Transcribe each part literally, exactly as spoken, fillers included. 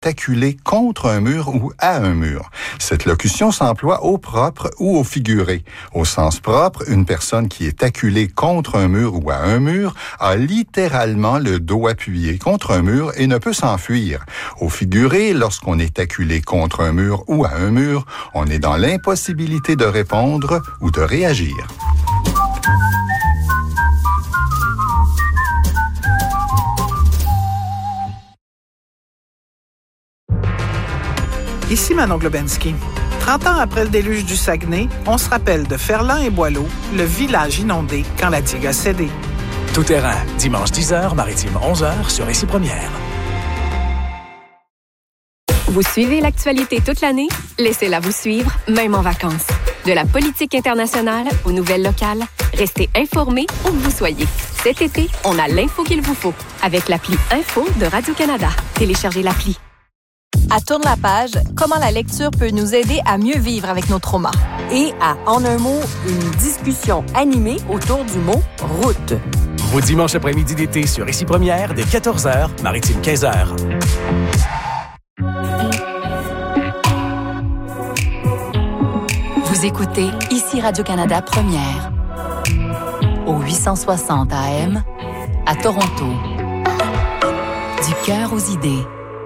acculé contre un mur ou à un mur. Cette locution s'emploie au propre ou au figuré. Au sens propre, une personne qui est acculée contre un mur ou à un mur a littéralement le dos appuyé contre un mur et ne peut s'enfuir. Au figuré, lorsqu'on est acculé contre un mur ou à un mur, on est dans l'impossibilité de répondre ou de réagir. Ici Manon Globensky. trente ans après le déluge du Saguenay, on se rappelle de Ferland et Boileau, le village inondé quand la digue a cédé. Tout terrain, dimanche dix heures, maritime onze heures sur Ici Première. Vous suivez l'actualité toute l'année? Laissez-la vous suivre, même en vacances. De la politique internationale aux nouvelles locales, restez informés où que vous soyez. Cet été, on a l'info qu'il vous faut avec l'appli Info de Radio-Canada. Téléchargez l'appli. À Tourne la page, comment la lecture peut nous aider à mieux vivre avec nos traumas. Et à En un mot, une discussion animée autour du mot « route ». Vos dimanches après-midi d'été sur Ici Première, dès quatorze heures, maritime quinze heures. Vous écoutez Ici Radio-Canada Première. Au huit cent soixante A M, à Toronto. Du cœur aux idées.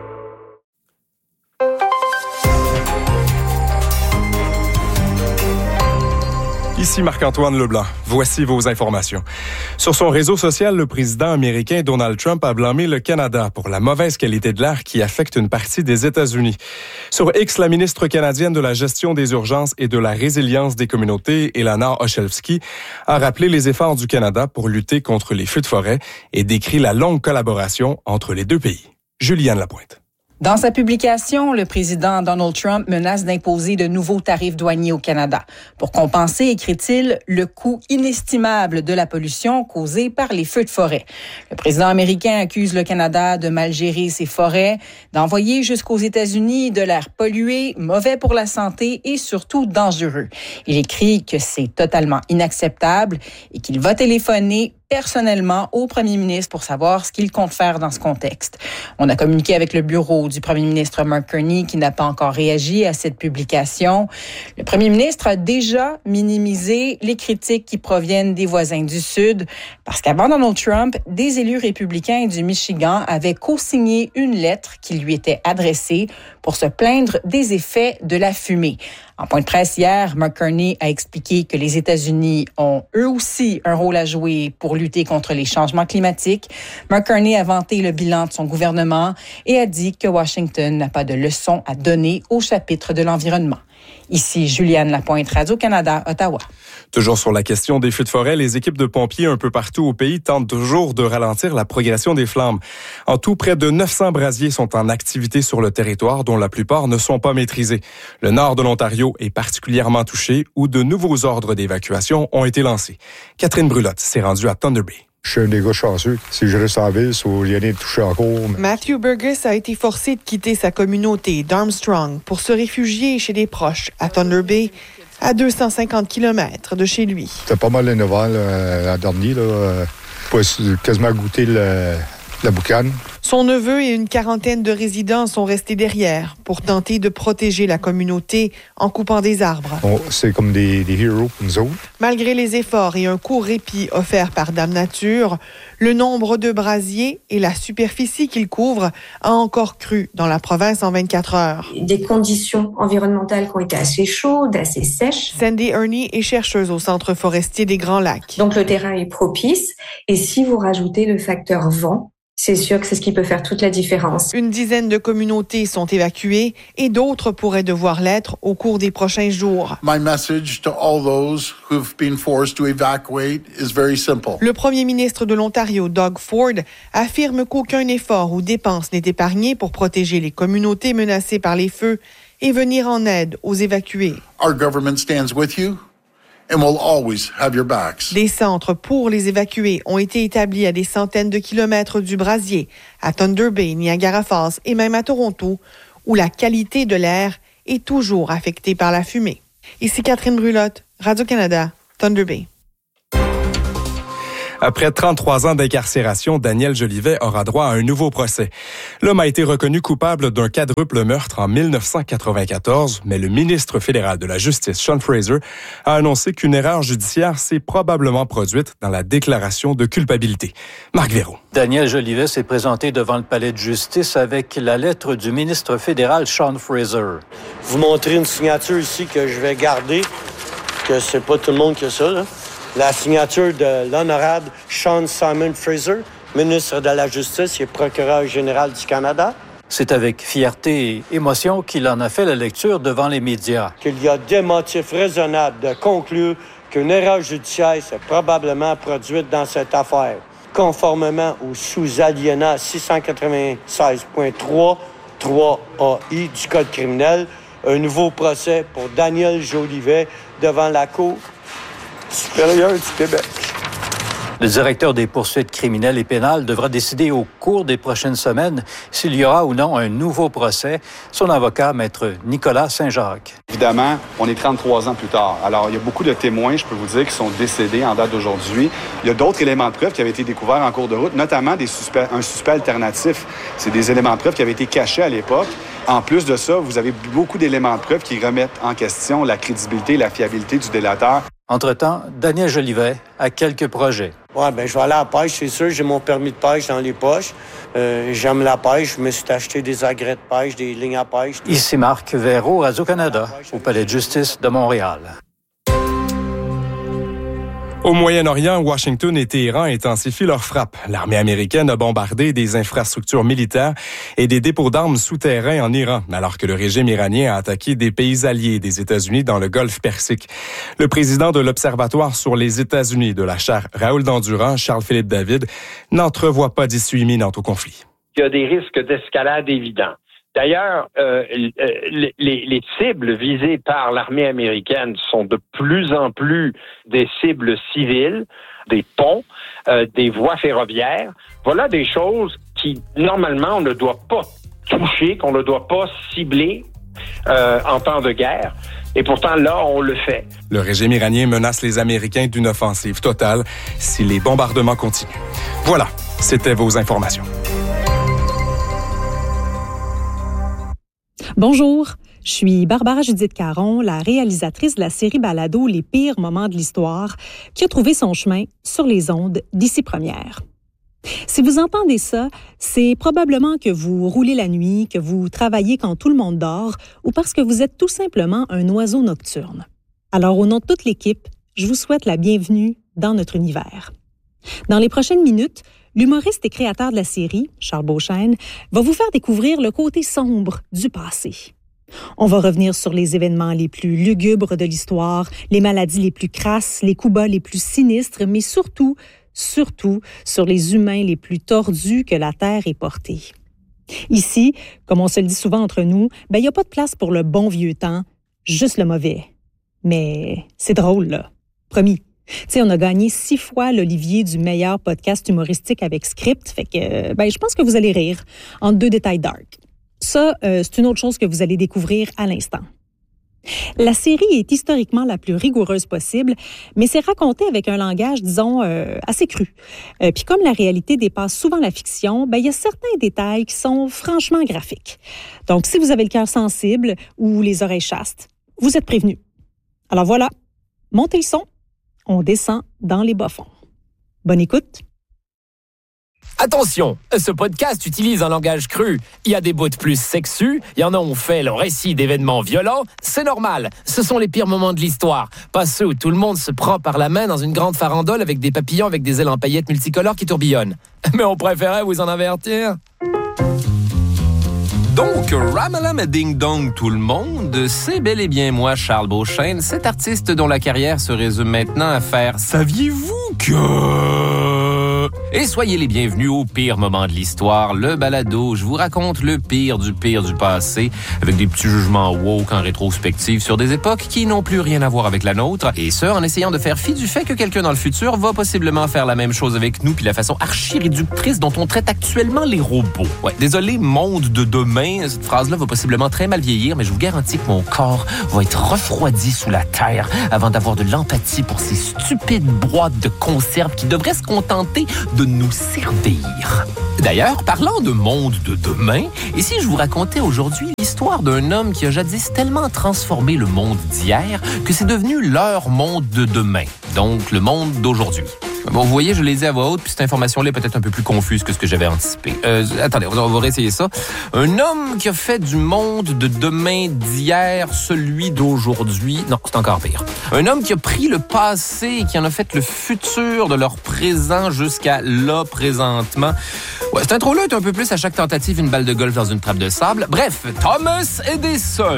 Ici Marc-Antoine Leblanc. Voici vos informations. Sur son réseau social, le président américain Donald Trump a blâmé le Canada pour la mauvaise qualité de l'air qui affecte une partie des États-Unis. Sur X, la ministre canadienne de la gestion des urgences et de la résilience des communautés, Elana Olszewski, a rappelé les efforts du Canada pour lutter contre les feux de forêt et décrit la longue collaboration entre les deux pays. Juliane Lapointe. Dans sa publication, le président Donald Trump menace d'imposer de nouveaux tarifs douaniers au Canada pour compenser, écrit-il, le coût inestimable de la pollution causée par les feux de forêt. Le président américain accuse le Canada de mal gérer ses forêts, d'envoyer jusqu'aux États-Unis de l'air pollué, mauvais pour la santé et surtout dangereux. Il écrit que c'est totalement inacceptable et qu'il va téléphoner personnellement au premier ministre pour savoir ce qu'il compte faire dans ce contexte. On a communiqué avec le bureau du premier ministre Mark Carney qui n'a pas encore réagi à cette publication. Le premier ministre a déjà minimisé les critiques qui proviennent des voisins du Sud parce qu'avant Donald Trump, des élus républicains du Michigan avaient co-signé une lettre qui lui était adressée pour se plaindre des effets de la fumée. En point de presse hier, Mark Carney a expliqué que les États-Unis ont eux aussi un rôle à jouer pour lutter contre les changements climatiques. Mark Carney a vanté le bilan de son gouvernement et a dit que Washington n'a pas de leçons à donner au chapitre de l'environnement. Ici Juliane Lapointe, Radio-Canada, Ottawa. Toujours sur la question des feux de forêt, les équipes de pompiers un peu partout au pays tentent toujours de ralentir la progression des flammes. En tout, près de neuf cents brasiers sont en activité sur le territoire, dont la plupart ne sont pas maîtrisés. Le nord de l'Ontario est particulièrement touché, où de nouveaux ordres d'évacuation ont été lancés. Catherine Brulotte s'est rendue à Thunder Bay. Je suis un des gars chanceux. Si je reste en ville, il n'y a rien de touché encore. Matthew Burgess a été forcé de quitter sa communauté d'Armstrong pour se réfugier chez des proches à Thunder Bay, à deux cent cinquante kilomètres de chez lui. C'était pas mal énervant l'an dernier. Là. Pas quasiment goûter le, la boucane. Son neveu et une quarantaine de résidents sont restés derrière pour tenter de protéger la communauté en coupant des arbres. Bon, c'est comme des, des héros pour nous autres. Malgré les efforts et un court répit offert par Dame Nature, le nombre de brasiers et la superficie qu'ils couvrent a encore cru dans la province en vingt-quatre heures. Des conditions environnementales qui ont été assez chaudes, assez sèches. Sandy Ernie est chercheuse au Centre forestier des Grands Lacs. Donc le terrain est propice et si vous rajoutez le facteur vent, c'est sûr que c'est ce qui peut faire toute la différence. Une dizaine de communautés sont évacuées et d'autres pourraient devoir l'être au cours des prochains jours. My message to all those who've been forced to evacuate is very simple. Le premier ministre de l'Ontario, Doug Ford, affirme qu'aucun effort ou dépense n'est épargné pour protéger les communautés menacées par les feux et venir en aide aux évacués. Our government stands with you. And we'll always have your backs. Des centres pour les évacués ont été établis à des centaines de kilomètres du brasier, à Thunder Bay, Niagara Falls et même à Toronto, où la qualité de l'air est toujours affectée par la fumée. Ici Catherine Brulotte, Radio-Canada, Thunder Bay. Après trente-trois ans d'incarcération, Daniel Jolivet aura droit à un nouveau procès. L'homme a été reconnu coupable d'un quadruple meurtre en dix-neuf cent quatre-vingt-quatorze, mais le ministre fédéral de la Justice, Sean Fraser, a annoncé qu'une erreur judiciaire s'est probablement produite dans la déclaration de culpabilité. Marc Véraud. Daniel Jolivet s'est présenté devant le palais de justice avec la lettre du ministre fédéral, Sean Fraser. Vous montrez une signature ici que je vais garder, que c'est pas tout le monde qui a ça, là. La signature de l'honorable Sean Simon Fraser, ministre de la Justice et procureur général du Canada. C'est avec fierté et émotion qu'il en a fait la lecture devant les médias. Qu'il y a des motifs raisonnables de conclure qu'une erreur judiciaire s'est probablement produite dans cette affaire, conformément au sous-alinéa six cent quatre-vingt-seize point trois, trois A I du Code criminel. Un nouveau procès pour Daniel Jolivet devant la Cour supérieure du Québec. Le directeur des poursuites criminelles et pénales devra décider au cours des prochaines semaines s'il y aura ou non un nouveau procès. Son avocat, maître Nicolas Saint-Jacques. Évidemment, on est trente-trois ans plus tard. Alors, il y a beaucoup de témoins, je peux vous dire, qui sont décédés en date d'aujourd'hui. Il y a d'autres éléments de preuve qui avaient été découverts en cours de route, notamment des suspects, un suspect alternatif. C'est des éléments de preuve qui avaient été cachés à l'époque. En plus de ça, vous avez beaucoup d'éléments de preuve qui remettent en question la crédibilité et la fiabilité du délateur. Entre-temps, Daniel Jolivet a quelques projets. Ouais, ben je vais aller à la pêche, c'est sûr. J'ai mon permis de pêche dans les poches. Euh, j'aime la pêche. Je me suis acheté des agrès de pêche, des lignes à pêche. Ici Marc Véraud, Radio-Canada, au Palais de justice de Montréal. Au Moyen-Orient, Washington et Téhéran intensifient leurs frappes. L'armée américaine a bombardé des infrastructures militaires et des dépôts d'armes souterrains en Iran, alors que le régime iranien a attaqué des pays alliés des États-Unis dans le Golfe Persique. Le président de l'Observatoire sur les États-Unis de la chaire Raoul Dandurand, Charles-Philippe David, n'entrevoit pas d'issue imminente au conflit. Il y a des risques d'escalade évidents. D'ailleurs, euh, les, les cibles visées par l'armée américaine sont de plus en plus des cibles civiles, des ponts, euh, des voies ferroviaires. Voilà des choses qui, normalement, on ne doit pas toucher, qu'on ne doit pas cibler euh, en temps de guerre. Et pourtant, là, on le fait. Le régime iranien menace les Américains d'une offensive totale si les bombardements continuent. Voilà, c'était vos informations. Bonjour, je suis Barbara Judith Caron, la réalisatrice de la série balado Les pires moments de l'histoire, qui a trouvé son chemin sur les ondes d'Ici Première. Si vous entendez ça, c'est probablement que vous roulez la nuit, que vous travaillez quand tout le monde dort, ou parce que vous êtes tout simplement un oiseau nocturne. Alors, au nom de toute l'équipe, je vous souhaite la bienvenue dans notre univers. Dans les prochaines minutes, l'humoriste et créateur de la série, Charles Beauchesne, va vous faire découvrir le côté sombre du passé. On va revenir sur les événements les plus lugubres de l'histoire, les maladies les plus crasses, les coups bas les plus sinistres, mais surtout, surtout sur les humains les plus tordus que la Terre ait portés. Ici, comme on se le dit souvent entre nous, ben, il n'y a pas de place pour le bon vieux temps, juste le mauvais. Mais c'est drôle, là. Promis. Tu sais, on a gagné six fois l'Olivier du meilleur podcast humoristique avec script, fait que ben, je pense que vous allez rire entre deux détails dark. Ça, euh, c'est une autre chose que vous allez découvrir à l'instant. La série est historiquement la plus rigoureuse possible, mais c'est raconté avec un langage, disons, euh, assez cru. Euh, Puis comme la réalité dépasse souvent la fiction, ben il y a certains détails qui sont franchement graphiques. Donc, si vous avez le cœur sensible ou les oreilles chastes, vous êtes prévenus. Alors voilà, montez le son. On descend dans les bas-fonds. Bonne écoute. Attention, ce podcast utilise un langage cru. Il y a des bouts plus sexus, il y en a où on fait le récit d'événements violents. C'est normal, ce sont les pires moments de l'histoire. Pas ceux où tout le monde se prend par la main dans une grande farandole avec des papillons avec des ailes en paillettes multicolores qui tourbillonnent. Mais on préférait vous en avertir. Donc, Ramalam et Ding Dong tout le monde, c'est bel et bien moi, Charles Beauchesne, cet artiste dont la carrière se résume maintenant à faire « Saviez-vous que... » Et soyez les bienvenus au pire moment de l'histoire, le balado où je vous raconte le pire du pire du passé, avec des petits jugements woke en rétrospective sur des époques qui n'ont plus rien à voir avec la nôtre, et ce, en essayant de faire fi du fait que quelqu'un dans le futur va possiblement faire la même chose avec nous, puis la façon archi-réductrice dont on traite actuellement les robots. Ouais, désolé, monde de demain, cette phrase-là va possiblement très mal vieillir, mais je vous garantis que mon corps va être refroidi sous la terre avant d'avoir de l'empathie pour ces stupides boîtes de conserve qui devraient se contenter de nous servir. D'ailleurs, parlant de monde de demain, et si je vous racontais aujourd'hui l'histoire d'un homme qui a jadis tellement transformé le monde d'hier que c'est devenu leur monde de demain, donc le monde d'aujourd'hui. Bon, vous voyez, je l'ai dit à voix haute, puis cette information-là est peut-être un peu plus confuse que ce que j'avais anticipé. Euh, attendez, on va réessayer ça. Un homme qui a fait du monde de demain d'hier celui d'aujourd'hui. Non, c'est encore pire. Un homme qui a pris le passé et qui en a fait le futur de leur présent jusqu'à là, présentement. Ouais, cette intro-là est un peu plus à chaque tentative une balle de golf dans une trappe de sable. Bref, Thomas Edison.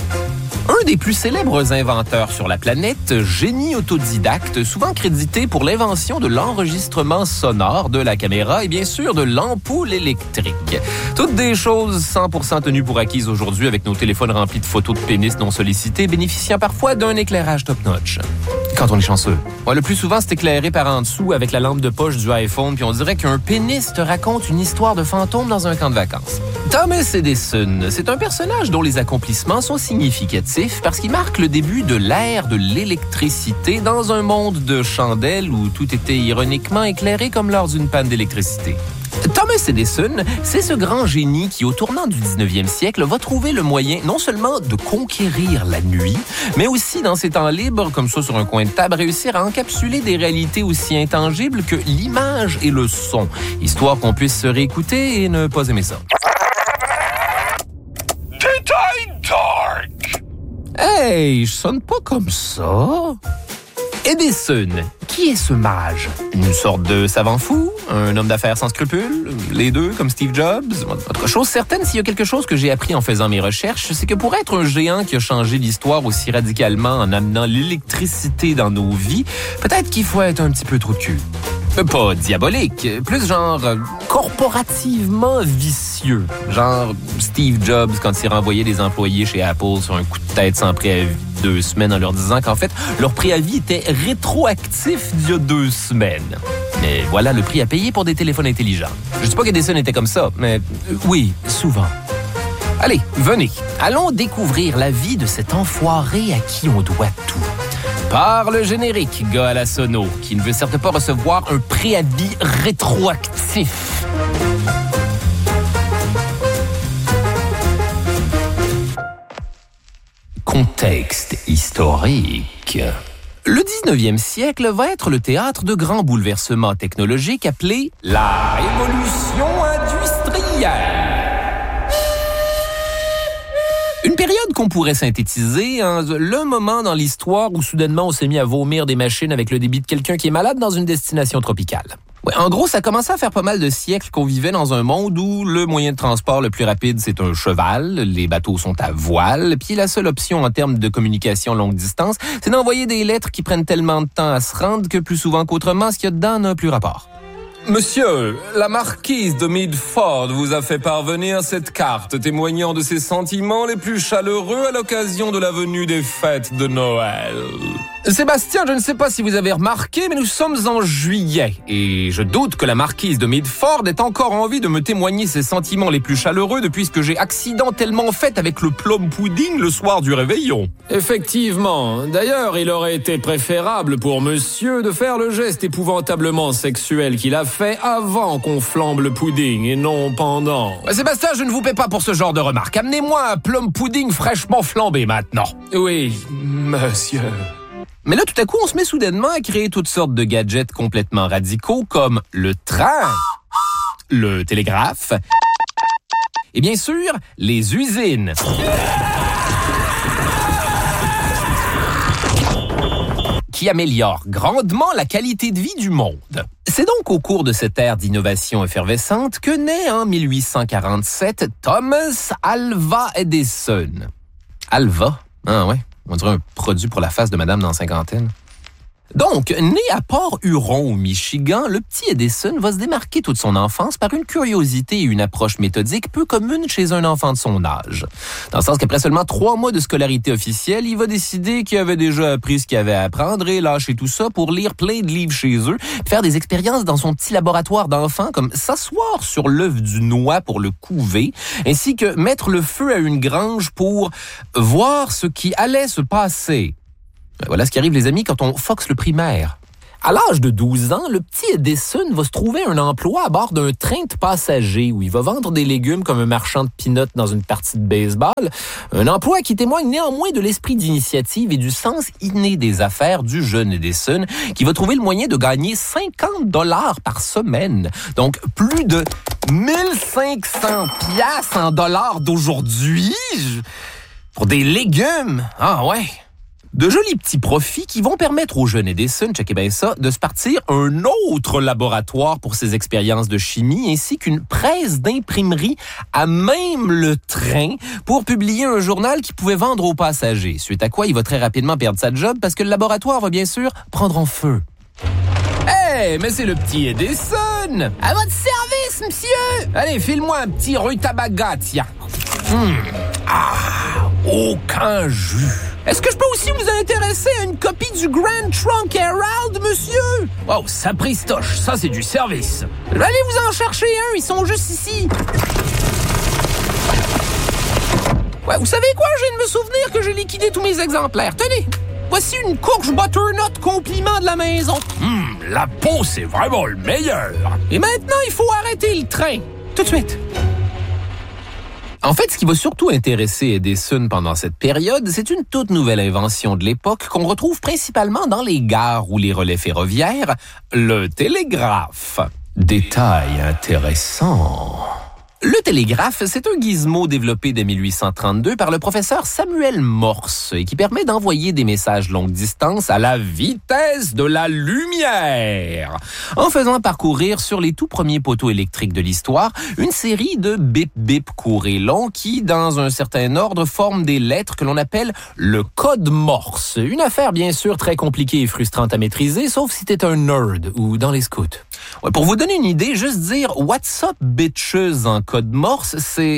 Un des plus célèbres inventeurs sur la planète, génie autodidacte, souvent crédité pour l'invention de l'enregistrement sonore, de la caméra et bien sûr de l'ampoule électrique. Toutes des choses cent pour cent tenues pour acquises aujourd'hui avec nos téléphones remplis de photos de pénis non sollicités, bénéficiant parfois d'un éclairage top-notch. Quand on est chanceux. Ouais, le plus souvent, c'est éclairé par en dessous avec la lampe de poche du iPhone, puis on dirait qu'un pénis te raconte une histoire de fantôme dans un camp de vacances. Thomas Edison, c'est un personnage dont les accomplissements sont significatifs parce qu'il marque le début de l'ère de l'électricité dans un monde de chandelles où tout était ironiquement éclairé comme lors d'une panne d'électricité. Thomas Edison, c'est ce grand génie qui, au tournant du dix-neuvième siècle, va trouver le moyen non seulement de conquérir la nuit, mais aussi, dans ses temps libres, comme ça sur un coin de table, réussir à encapsuler des réalités aussi intangibles que l'image et le son, histoire qu'on puisse se réécouter et ne pas aimer ça. Dark! Hey, je sonne pas comme ça. Edison, qui est ce mage? Une sorte de savant fou? Un homme d'affaires sans scrupules? Les deux, comme Steve Jobs? Autre chose certaine, s'il y a quelque chose que j'ai appris en faisant mes recherches, c'est que pour être un géant qui a changé l'histoire aussi radicalement en amenant l'électricité dans nos vies, peut-être qu'il faut être un petit peu trop de cul. Pas diabolique, plus genre corporativement vicieux. Genre Steve Jobs quand il renvoyait des employés chez Apple sur un coup de tête sans préavis deux semaines en leur disant qu'en fait, leur préavis était rétroactif d'il y a deux semaines. Mais voilà le prix à payer pour des téléphones intelligents. Je dis pas qu'Edison était comme ça, mais euh, oui, souvent. Allez, venez, allons découvrir la vie de cet enfoiré à qui on doit tout. Par le générique, gars à la sono, qui ne veut certes pas recevoir un préavis rétroactif. Contexte historique. Le dix-neuvième siècle va être le théâtre de grands bouleversements technologiques appelés la révolution industrielle. Une période qu'on pourrait synthétiser en le moment dans l'histoire où soudainement on s'est mis à vomir des machines avec le débit de quelqu'un qui est malade dans une destination tropicale. Ouais, en gros, ça commençait à faire pas mal de siècles qu'on vivait dans un monde où le moyen de transport le plus rapide, c'est un cheval, les bateaux sont à voile, puis la seule option en termes de communication longue distance, c'est d'envoyer des lettres qui prennent tellement de temps à se rendre que plus souvent qu'autrement, ce qu'il y a dedans n'a plus rapport. Monsieur, la marquise de Midford vous a fait parvenir cette carte témoignant de ses sentiments les plus chaleureux à l'occasion de la venue des fêtes de Noël. Sébastien, je ne sais pas si vous avez remarqué, mais nous sommes en juillet et je doute que la marquise de Midford ait encore envie de me témoigner ses sentiments les plus chaleureux depuis ce que j'ai accidentellement fait avec le plum pudding le soir du réveillon. Effectivement. D'ailleurs, il aurait été préférable pour monsieur de faire le geste épouvantablement sexuel qu'il a fait avant qu'on flambe le pudding et non pendant. Sébastien, je ne vous paie pas pour ce genre de remarques. Amenez-moi un plum pudding fraîchement flambé maintenant. Oui, monsieur. Mais là, tout à coup, on se met soudainement à créer toutes sortes de gadgets complètement radicaux comme le train, le télégraphe et bien sûr, les usines. Qui améliorent grandement la qualité de vie du monde. C'est donc au cours de cette ère d'innovation effervescente que naît en mille huit cent quarante-sept Thomas Alva Edison. Alva? Ah ouais, on dirait un produit pour la face de madame dans la cinquantaine. Donc, né à Port-Huron, au Michigan, le petit Edison va se démarquer toute son enfance par une curiosité et une approche méthodique peu commune chez un enfant de son âge. Dans le sens qu'après seulement trois mois de scolarité officielle, il va décider qu'il avait déjà appris ce qu'il avait à apprendre et lâcher tout ça pour lire plein de livres chez eux, faire des expériences dans son petit laboratoire d'enfant, comme s'asseoir sur l'œuf du noix pour le couver, ainsi que mettre le feu à une grange pour voir ce qui allait se passer. Voilà ce qui arrive, les amis, quand on foxe le primaire. À l'âge de douze ans, le petit Edison va se trouver un emploi à bord d'un train de passagers où il va vendre des légumes comme un marchand de peanuts dans une partie de baseball. Un emploi qui témoigne néanmoins de l'esprit d'initiative et du sens inné des affaires du jeune Edison, qui va trouver le moyen de gagner cinquante dollars par semaine. Donc, plus de mille cinq cents piastres en dollars d'aujourd'hui pour des légumes. Ah ouais! De jolis petits profits qui vont permettre au jeune Edison, checkez bien ça, de se partir un autre laboratoire pour ses expériences de chimie, ainsi qu'une presse d'imprimerie à même le train pour publier un journal qu'il pouvait vendre aux passagers. Suite à quoi, il va très rapidement perdre sa job parce que le laboratoire va bien sûr prendre en feu. Hey, mais c'est le petit Edison! À votre service, monsieur! Allez, file-moi un petit rutabaga, tiens. Hum. Ah, aucun jus. Est-ce que je peux aussi vous intéresser à une copie du Grand Trunk Herald, monsieur? Oh, ça pristoche, ça c'est du service. Je vais aller vous en chercher un, ils sont juste ici. Ouais, vous savez quoi? Je viens de me souvenir que j'ai liquidé tous mes exemplaires. Tenez, voici une courge butternut compliment de la maison. Hum, la peau, c'est vraiment le meilleur. Et maintenant, il faut arrêter le train. Tout de suite. En fait, ce qui va surtout intéresser Edison pendant cette période, c'est une toute nouvelle invention de l'époque qu'on retrouve principalement dans les gares ou les relais ferroviaires, le télégraphe. Détail intéressant. Le télégraphe, c'est un gizmo développé dès mille huit cent trente-deux par le professeur Samuel Morse et qui permet d'envoyer des messages longue distance à la vitesse de la lumière, en faisant parcourir sur les tout premiers poteaux électriques de l'histoire une série de bip-bip courts et longs qui, dans un certain ordre, forment des lettres que l'on appelle le code Morse. Une affaire bien sûr très compliquée et frustrante à maîtriser, sauf si t'es un nerd ou dans les scouts. Ouais, pour vous donner une idée, juste dire « What's up, bitches » en code Morse, c'est...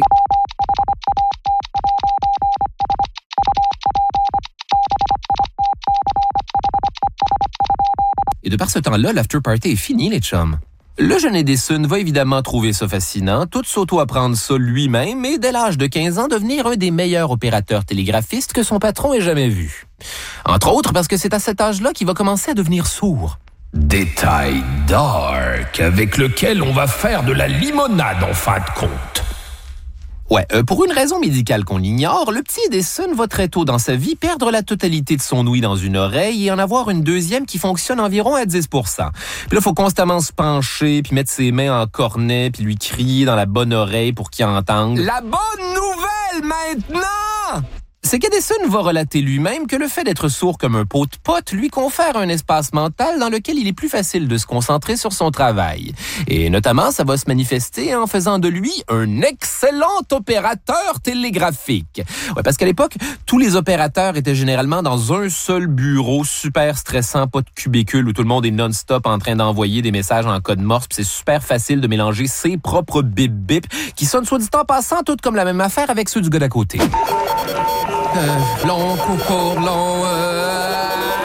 Et de par ce temps-là, l'after party est fini, les chums. Le jeune Edison va évidemment trouver ça fascinant, tout s'auto-apprendre ça lui-même et, dès l'âge de quinze ans, devenir un des meilleurs opérateurs télégraphistes que son patron ait jamais vu. Entre autres parce que c'est à cet âge-là qu'il va commencer à devenir sourd. Détail dark avec lequel on va faire de la limonade en fin de compte. Ouais, euh, pour une raison médicale qu'on ignore, le petit Edison va très tôt dans sa vie perdre la totalité de son ouïe dans une oreille et en avoir une deuxième qui fonctionne environ à dix pour cent. Puis là, il faut constamment se pencher, puis mettre ses mains en cornet, puis lui crier dans la bonne oreille pour qu'il entende. La bonne nouvelle maintenant! C'est qu'Edison va relater lui-même que le fait d'être sourd comme un pot de pote lui confère un espace mental dans lequel il est plus facile de se concentrer sur son travail. Et notamment, ça va se manifester en faisant de lui un excellent opérateur télégraphique. Ouais, parce qu'à l'époque, tous les opérateurs étaient généralement dans un seul bureau super stressant, pas de cubicule où tout le monde est non-stop en train d'envoyer des messages en code Morse. Puis c'est super facile de mélanger ses propres bip-bip qui sonnent soit dit en passant toutes comme la même affaire avec ceux du gars d'à côté. Euh, long, court, long, euh...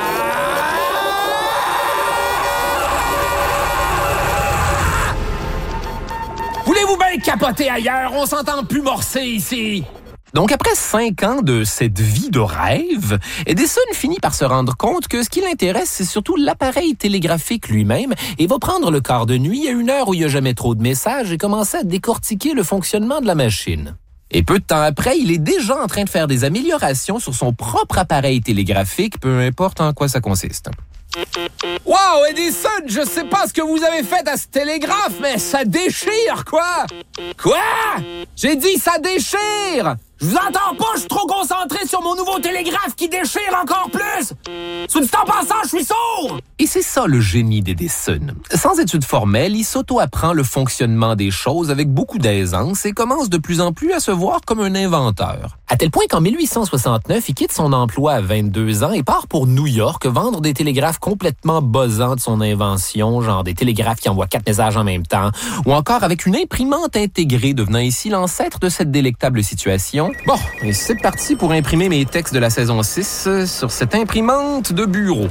Voulez-vous bien capoter ailleurs? On s'entend plus morcer ici. Donc, après cinq ans de cette vie de rêve, Edison finit par se rendre compte que ce qui l'intéresse, c'est surtout l'appareil télégraphique lui-même et va prendre le quart de nuit à une heure où il n'y a jamais trop de messages et commencer à décortiquer le fonctionnement de la machine. Et peu de temps après, il est déjà en train de faire des améliorations sur son propre appareil télégraphique, peu importe en quoi ça consiste. Wow, Edison, je sais pas ce que vous avez fait à ce télégraphe, mais ça déchire, quoi! Quoi? J'ai dit ça déchire! Je vous entends pas, je suis trop concentré sur mon nouveau télégraphe qui déchire encore plus! Soit dit en passant, je suis sourd! Et c'est ça le génie d'Edison. Sans études formelles, il s'auto-apprend le fonctionnement des choses avec beaucoup d'aisance et commence de plus en plus à se voir comme un inventeur. À tel point qu'en mille huit cent soixante-neuf, il quitte son emploi à vingt-deux ans et part pour New York vendre des télégraphes complètement buzzants de son invention, genre des télégraphes qui envoient quatre messages en même temps, ou encore avec une imprimante intégrée, devenant ici l'ancêtre de cette délectable situation. Bon, et c'est parti pour imprimer mes textes de la saison six sur cette imprimante de bureau.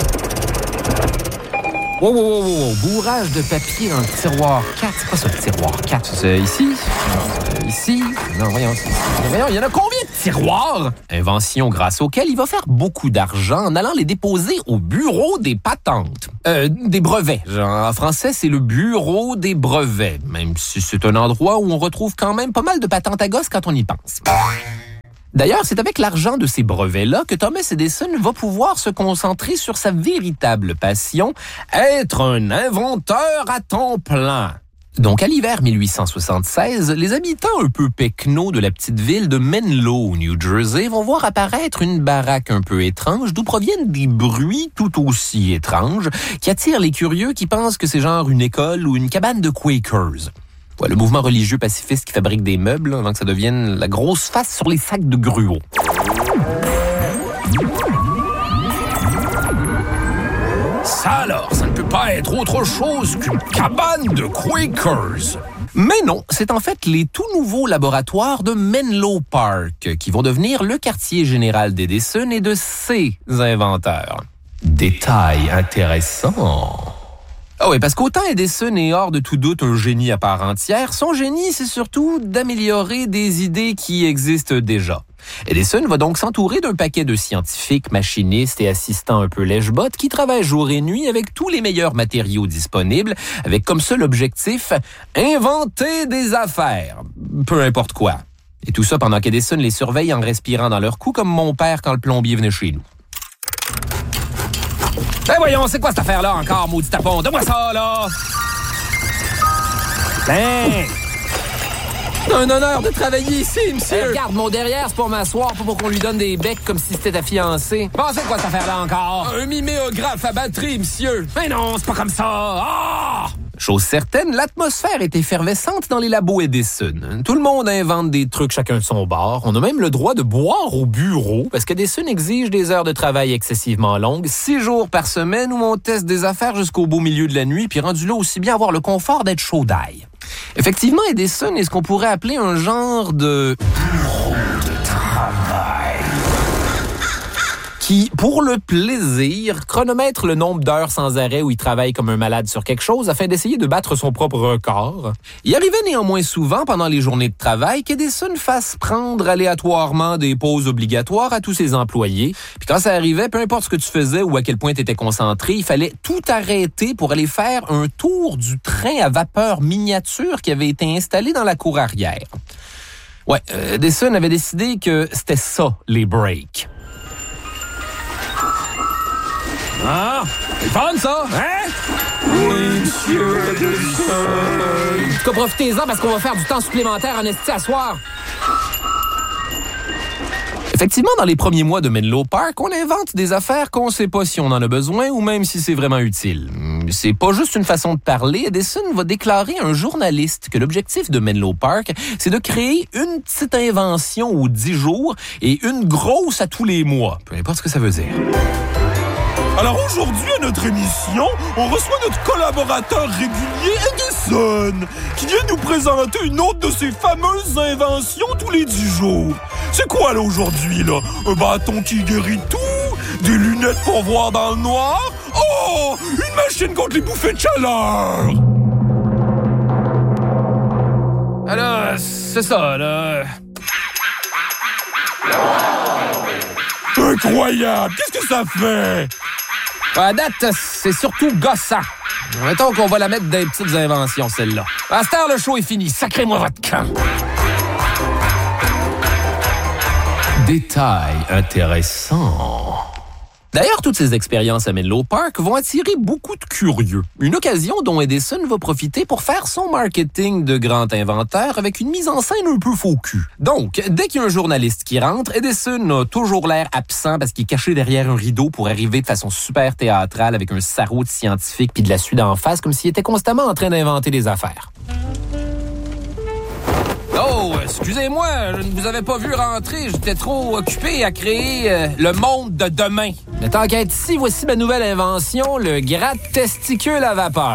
Wow, wow, wow, wow, bourrage de papier dans le tiroir quatre. C'est pas ça, le tiroir quatre. C'est ici, euh, ici. Non, voyons, voyons, il y en a combien de tiroirs? Invention grâce auquel il va faire beaucoup d'argent en allant les déposer au bureau des patentes. Euh, des brevets. Genre, en français, c'est le bureau des brevets, même si c'est un endroit où on retrouve quand même pas mal de patentes à gosse quand on y pense. D'ailleurs, c'est avec l'argent de ces brevets-là que Thomas Edison va pouvoir se concentrer sur sa véritable passion, être un inventeur à temps plein. Donc, à l'hiver mille huit cent soixante-seize, les habitants un peu pecnos de la petite ville de Menlo, au New Jersey, vont voir apparaître une baraque un peu étrange d'où proviennent des bruits tout aussi étranges qui attirent les curieux qui pensent que c'est genre une école ou une cabane de Quakers. Ouais, le mouvement religieux pacifiste qui fabrique des meubles avant que ça devienne la grosse face sur les sacs de gruau. Ça alors, ça ne peut pas être autre chose qu'une cabane de Quakers. Mais non, c'est en fait les tout nouveaux laboratoires de Menlo Park qui vont devenir le quartier général d'Edison et de ses inventeurs. Détail intéressant. Ah oui, parce qu'autant Edison est hors de tout doute un génie à part entière, son génie, c'est surtout d'améliorer des idées qui existent déjà. Edison va donc s'entourer d'un paquet de scientifiques, machinistes et assistants un peu lèche-bottes qui travaillent jour et nuit avec tous les meilleurs matériaux disponibles, avec comme seul objectif, inventer des affaires. Peu importe quoi. Et tout ça pendant qu'Edison les surveille en respirant dans leur cou comme mon père quand le plombier venait chez nous. Ben voyons, c'est quoi cette affaire-là encore, maudit tapon? Donne-moi ça, là! Ben! C'est un honneur de travailler ici, monsieur! Hey, regarde, mon derrière, c'est pour m'asseoir, pas pour qu'on lui donne des becs comme si c'était ta fiancée. Bon, c'est quoi cette affaire-là encore? Un miméographe à batterie, monsieur! Ben non, c'est pas comme ça! Ah! Chose certaine, l'atmosphère est effervescente dans les labos Edison. Tout le monde invente des trucs chacun de son bord. On a même le droit de boire au bureau parce qu'Edison exige des heures de travail excessivement longues, six jours par semaine où on teste des affaires jusqu'au beau milieu de la nuit, puis rendu là aussi bien avoir le confort d'être chaud d'ail. Effectivement, Edison est ce qu'on pourrait appeler un genre de bureau de travail qui, pour le plaisir, chronomètre le nombre d'heures sans arrêt où il travaille comme un malade sur quelque chose afin d'essayer de battre son propre record. Il arrivait néanmoins souvent pendant les journées de travail qu'Edison fasse prendre aléatoirement des pauses obligatoires à tous ses employés. Puis quand ça arrivait, peu importe ce que tu faisais ou à quel point tu étais concentré, il fallait tout arrêter pour aller faire un tour du train à vapeur miniature qui avait été installé dans la cour arrière. Ouais, euh, Edison avait décidé que c'était ça, les breaks. Ah, c'est fun, ça, hein? Oui, monsieur Edison. En tout cas, profitez-en parce qu'on va faire du temps supplémentaire en esti à soir. Effectivement, dans les premiers mois de Menlo Park, on invente des affaires qu'on sait pas si on en a besoin ou même si c'est vraiment utile. C'est pas juste une façon de parler. Edison va déclarer à un journaliste que l'objectif de Menlo Park, c'est de créer une petite invention aux dix jours et une grosse à tous les mois. Peu importe ce que ça veut dire. Alors aujourd'hui, à notre émission, on reçoit notre collaborateur régulier, Edison, qui vient nous présenter une autre de ses fameuses inventions tous les dix jours. C'est quoi, là, aujourd'hui, là? Un bâton qui guérit tout? Des lunettes pour voir dans le noir? Oh! Une machine contre les bouffées de chaleur! Alors, c'est ça, là... Incroyable! Qu'est-ce que ça fait? À date, c'est surtout gossant. Mettons qu'on va la mettre dans des petites inventions, celle-là. À cette heure, le show est fini. Sacrez-moi votre camp. Détail intéressant. D'ailleurs, toutes ces expériences à Menlo Park vont attirer beaucoup de curieux. Une occasion dont Edison va profiter pour faire son marketing de grand inventeur avec une mise en scène un peu faux cul. Donc, dès qu'il y a un journaliste qui rentre, Edison a toujours l'air absent parce qu'il est caché derrière un rideau pour arriver de façon super théâtrale avec un sarrau de scientifique puis de la suie d'en face comme s'il était constamment en train d'inventer des affaires. Oh, oh, excusez-moi, je ne vous avais pas vu rentrer. J'étais trop occupé à créer euh, le monde de demain. Mais tant qu'à être ici, voici ma nouvelle invention, le gratte-testicule à vapeur.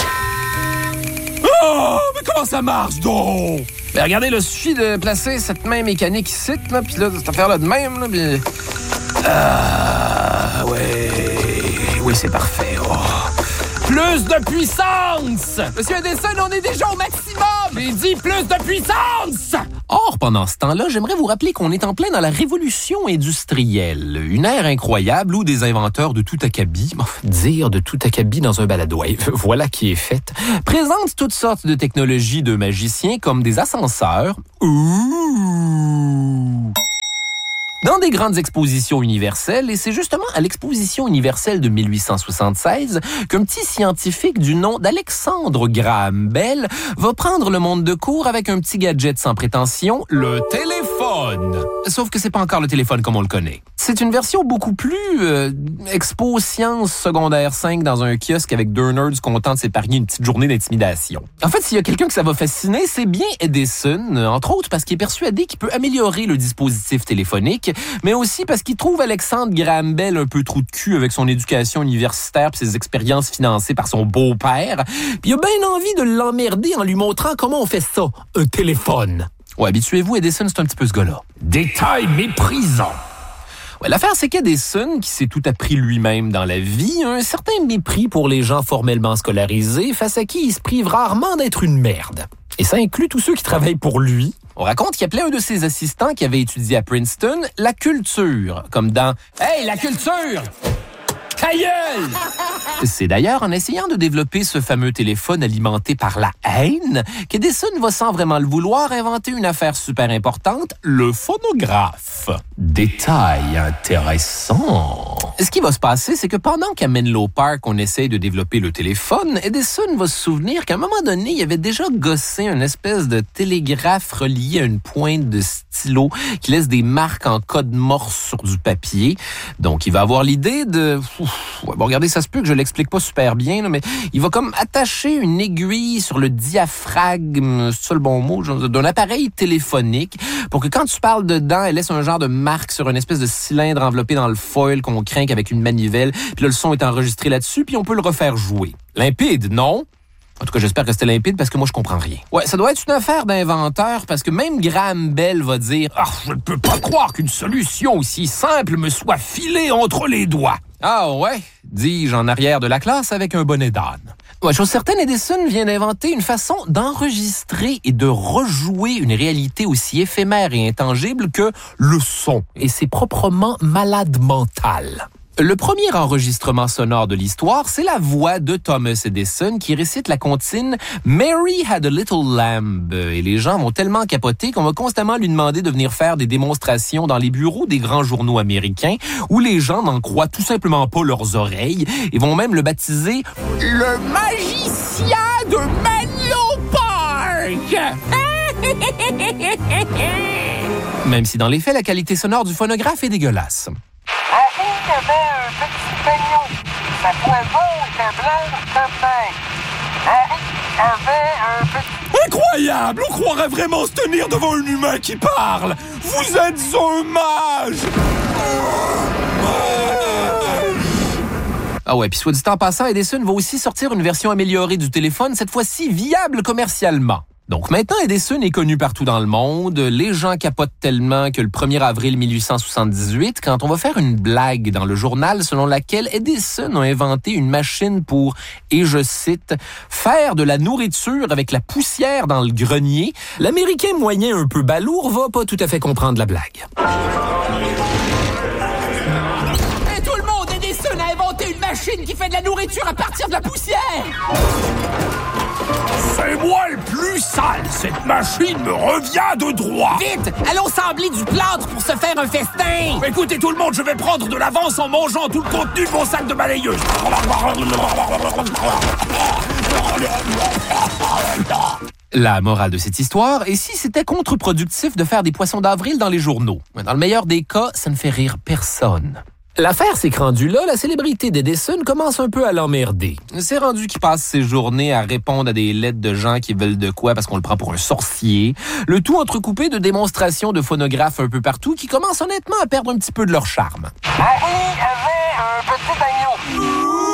Oh, mais comment ça marche donc? Ben regardez, il suffit de placer cette main mécanique ici, là, puis là, cette affaire-là de même, là, puis... Ah, ouais... Oui, c'est parfait, oh. Plus de puissance! Monsieur Edison, on est déjà au maximum! J'ai dit plus de puissance! Or, pendant ce temps-là, j'aimerais vous rappeler qu'on est en plein dans la révolution industrielle. Une ère incroyable où des inventeurs de tout acabit, dire de tout acabit dans un balado, voilà qui est fait, présentent toutes sortes de technologies de magiciens comme des ascenseurs. Ouh! Dans des grandes expositions universelles, et c'est justement à l'exposition universelle de mille huit cent soixante-seize qu'un petit scientifique du nom d'Alexandre Graham Bell va prendre le monde de court avec un petit gadget sans prétention, le téléphone. Sauf que c'est pas encore le téléphone comme on le connaît. C'est une version beaucoup plus euh, expo sciences secondaire cinq dans un kiosque avec deux nerds contents de s'épargner une petite journée d'intimidation. En fait, s'il y a quelqu'un que ça va fasciner, c'est bien Edison, entre autres parce qu'il est persuadé qu'il peut améliorer le dispositif téléphonique, mais aussi parce qu'il trouve Alexandre Graham Bell un peu trou de cul avec son éducation universitaire et ses expériences financées par son beau-père. Puis il a bien envie de l'emmerder en lui montrant comment on fait ça, un téléphone. Ouais, habituez-vous, Edison, c'est un petit peu ce gars-là. Détail méprisant. Ouais, l'affaire, c'est qu'Edison, qui s'est tout appris lui-même dans la vie, a un certain mépris pour les gens formellement scolarisés, face à qui il se prive rarement d'être une merde. Et ça inclut tous ceux qui travaillent pour lui. On raconte qu'il appelait un de ses assistants qui avait étudié à Princeton la culture, comme dans « Hey, la culture! Ta gueule! » C'est d'ailleurs en essayant de développer ce fameux téléphone alimenté par la haine qu'Edison va, sans vraiment le vouloir, inventer une affaire super importante, le phonographe. Détail intéressant. Ce qui va se passer, c'est que pendant qu'à Menlo Park, on essaye de développer le téléphone, Edison va se souvenir qu'à un moment donné, il avait déjà gossé une espèce de télégraphe relié à une pointe de stylo qui laisse des marques en code morse sur du papier. Donc, il va avoir l'idée de... Ouf, ouais, bon, regardez, ça se peut que je l'explique pas super bien, là, mais il va comme attacher une aiguille sur le diaphragme, c'est ça le bon mot, d'un appareil téléphonique pour que quand tu parles dedans, elle laisse un genre de marque sur une espèce de cylindre enveloppé dans le foil qu'on craint avec une manivelle, puis là, le son est enregistré là-dessus, puis on peut le refaire jouer. Limpide, non? En tout cas, j'espère que c'était limpide parce que moi, je comprends rien. Ouais, ça doit être une affaire d'inventeur parce que même Graham Bell va dire « Ah, je ne peux pas croire qu'une solution aussi simple me soit filée entre les doigts. » Ah ouais, dis-je en arrière de la classe avec un bonnet d'âne. Ouais, chose certaine, Edison vient d'inventer une façon d'enregistrer et de rejouer une réalité aussi éphémère et intangible que le son. Et c'est proprement malade mental. Le premier enregistrement sonore de l'histoire, c'est la voix de Thomas Edison qui récite la comptine « Mary had a little lamb ». Et les gens vont tellement capoter qu'on va constamment lui demander de venir faire des démonstrations dans les bureaux des grands journaux américains où les gens n'en croient tout simplement pas leurs oreilles et vont même le baptiser « Le magicien de Menlo Park ». Même si dans les faits, la qualité sonore du phonographe est dégueulasse. Harry avait un petit cagnon. Sa poison était blanche comme neige. Harry avait un petit... Incroyable! On croirait vraiment se tenir devant un humain qui parle! Vous êtes un mage! Ah ouais, puis soit dit en passant, Edison va aussi sortir une version améliorée du téléphone, cette fois-ci viable commercialement. Donc maintenant, Edison est connu partout dans le monde. Les gens capotent tellement que le premier avril mille huit cent soixante-dix-huit, quand on va faire une blague dans le journal selon laquelle Edison a inventé une machine pour, et je cite, « faire de la nourriture avec la poussière dans le grenier », l'Américain moyen un peu balourd va pas tout à fait comprendre la blague. Et tout le monde, Edison a inventé une machine qui fait de la nourriture à partir de la poussière! C'est moi le plus sale! Cette machine me revient de droit! Vite! Allons sembler du plâtre pour se faire un festin! Écoutez tout le monde, je vais prendre de l'avance en mangeant tout le contenu de mon sac de balayeuse! La morale de cette histoire est si c'était contre-productif de faire des poissons d'avril dans les journaux. Dans le meilleur des cas, ça ne fait rire personne. L'affaire, c'est que rendu là, la célébrité d'Edison commence un peu à l'emmerder. C'est rendu qu'il passe ses journées à répondre à des lettres de gens qui veulent de quoi parce qu'on le prend pour un sorcier. Le tout entrecoupé de démonstrations de phonographes un peu partout qui commencent honnêtement à perdre un petit peu de leur charme. Harry avait un petit agneau.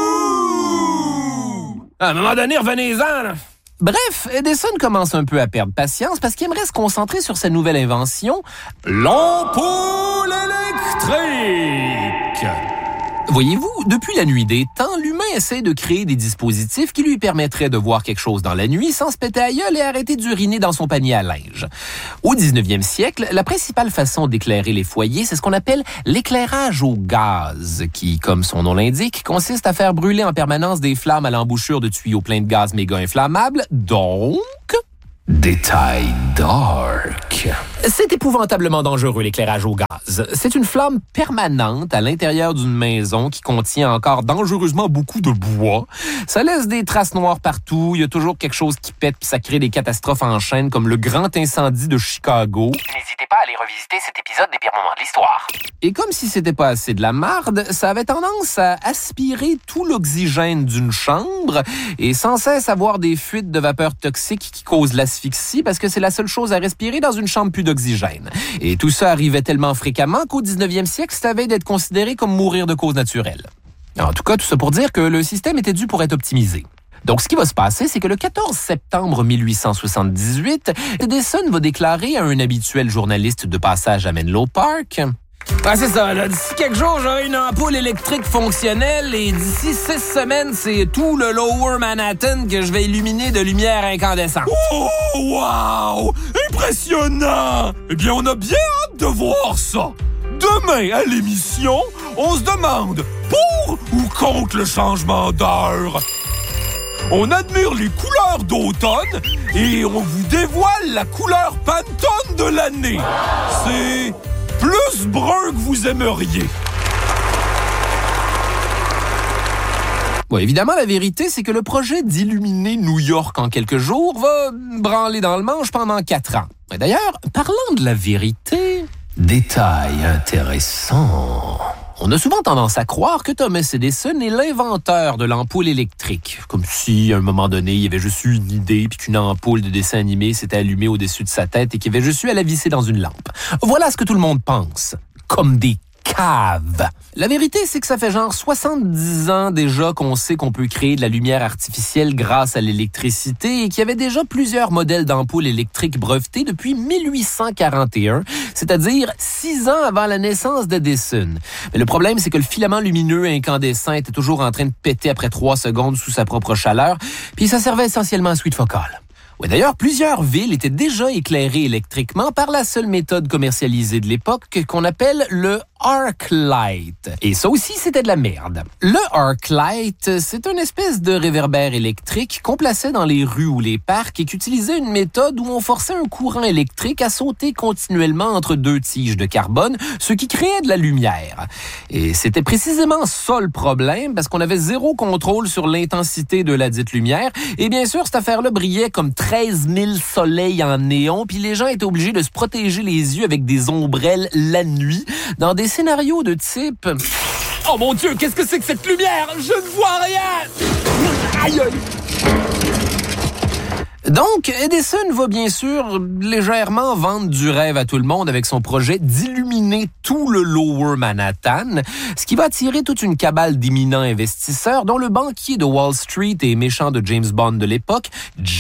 À un moment donné, revenez-en, là. Bref, Edison commence un peu à perdre patience parce qu'il aimerait se concentrer sur sa nouvelle invention, l'ampoule électrique. Voyez-vous, depuis la nuit des temps, l'humain essaie de créer des dispositifs qui lui permettraient de voir quelque chose dans la nuit sans se péter à gueule et arrêter d'uriner dans son panier à linge. Au dix-neuvième siècle, la principale façon d'éclairer les foyers, c'est ce qu'on appelle l'éclairage au gaz, qui, comme son nom l'indique, consiste à faire brûler en permanence des flammes à l'embouchure de tuyaux pleins de gaz méga inflammables, donc... Détail dark. C'est épouvantablement dangereux, l'éclairage au gaz. C'est une flamme permanente à l'intérieur d'une maison qui contient encore dangereusement beaucoup de bois. Ça laisse des traces noires partout. Il y a toujours quelque chose qui pète puis ça crée des catastrophes en chaîne comme le grand incendie de Chicago. N'hésitez pas à aller revisiter cet épisode des pires moments de l'histoire. Et comme si c'était pas assez de la marde, ça avait tendance à aspirer tout l'oxygène d'une chambre et sans cesse avoir des fuites de vapeur toxique qui causent l'asphyxie parce que c'est la seule chose à respirer dans une chambre plus d'oxygène. Et tout ça arrivait tellement fréquemment qu'au dix-neuvième siècle, ça avait d'être considéré comme mourir de cause naturelle. En tout cas, tout ça pour dire que le système était dû pour être optimisé. Donc, ce qui va se passer, c'est que le quatorze septembre mille huit cent soixante-dix-huit, Edison va déclarer à un habituel journaliste de passage à Menlo Park... Ah, c'est ça, là. D'ici quelques jours, j'aurai une ampoule électrique fonctionnelle et d'ici six semaines, c'est tout le Lower Manhattan que je vais illuminer de lumière incandescente. Oh, wow! Impressionnant! Eh bien, on a bien hâte de voir ça. Demain, à l'émission, on se demande pour ou contre le changement d'heure. On admire les couleurs d'automne et on vous dévoile la couleur Pantone de l'année. C'est... plus brun que vous aimeriez. Bon, évidemment, la vérité, c'est que le projet d'illuminer New York en quelques jours va branler dans le manche pendant quatre ans. Et d'ailleurs, parlant de la vérité... Détail intéressant... On a souvent tendance à croire que Thomas Edison est l'inventeur de l'ampoule électrique. Comme si, à un moment donné, il y avait juste eu une idée puis qu'une ampoule de dessin animé s'était allumée au-dessus de sa tête et qu'il y avait juste eu à la visser dans une lampe. Voilà ce que tout le monde pense. Comme des caves. La vérité, c'est que ça fait genre soixante-dix ans déjà qu'on sait qu'on peut créer de la lumière artificielle grâce à l'électricité et qu'il y avait déjà plusieurs modèles d'ampoules électriques brevetés depuis mille huit cent quarante et un, c'est-à-dire six ans avant la naissance d'Edison. Mais le problème, c'est que le filament lumineux incandescent était toujours en train de péter après trois secondes sous sa propre chaleur, puis ça servait essentiellement à suite focale. Ouais, d'ailleurs, plusieurs villes étaient déjà éclairées électriquement par la seule méthode commercialisée de l'époque qu'on appelle le arc light. Et ça aussi, c'était de la merde. Le arc light, c'est une espèce de réverbère électrique qu'on plaçait dans les rues ou les parcs et qui utilisait une méthode où on forçait un courant électrique à sauter continuellement entre deux tiges de carbone, ce qui créait de la lumière. Et c'était précisément ça le problème, parce qu'on avait zéro contrôle sur l'intensité de la dite lumière. Et bien sûr, cette affaire-là brillait comme treize mille soleils en néon, puis les gens étaient obligés de se protéger les yeux avec des ombrelles la nuit, dans des scénarios de type... Oh mon Dieu, qu'est-ce que c'est que cette lumière? Je ne vois rien! Aïe, aïe! Donc, Edison va bien sûr légèrement vendre du rêve à tout le monde avec son projet d'illuminer tout le Lower Manhattan, ce qui va attirer toute une cabale d'éminents investisseurs, dont le banquier de Wall Street et méchant de James Bond de l'époque,